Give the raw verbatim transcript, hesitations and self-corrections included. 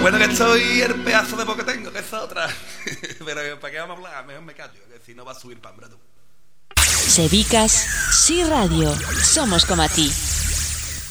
bueno que estoy el pedazo de voz que tengo, que es otra. Pero ¿para qué vamos a hablar? Mejor me callo, que si no va a subir pambra tú. Sevicas, sí radio, somos como a ti.